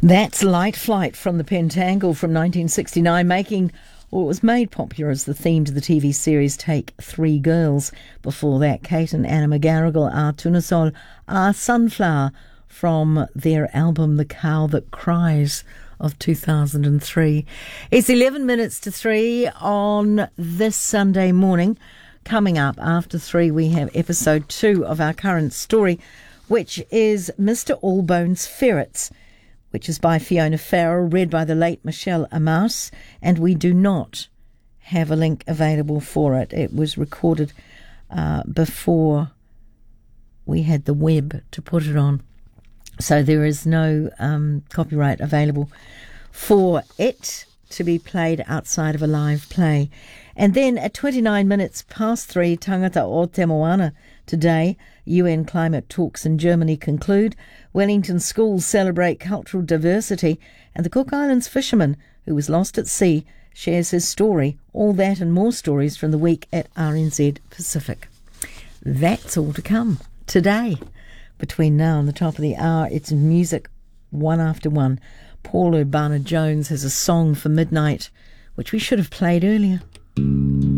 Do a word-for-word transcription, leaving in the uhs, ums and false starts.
That's Light Flight from the Pentangle from nineteen sixty-nine, making what was made popular as the theme to the T V series Take Three Girls. Before that, Kate and Anna McGarrigle, Our Tunasol, Our Sunflower from their album The Cow That Cries of two thousand three. It's eleven minutes to three on this Sunday morning. Coming up after three, we have episode two of our current story, which is Mister Allbones Ferrets, which is by Fiona Farrell, read by the late Michelle Amas, and we do not have a link available for it. It was recorded uh, before we had the web to put it on, so there is no um, copyright available for it to be played outside of a live play. And then at twenty-nine minutes past three, Tangata o Te Moana today, U N climate talks in Germany conclude, Wellington schools celebrate cultural diversity, and the Cook Islands fisherman who was lost at sea shares his story. All that and more stories from the week at R N Z Pacific. That's all to come today. Between now and the top of the hour, it's music one after one. Paul Urbana-Jones has a song for midnight, which we should have played earlier.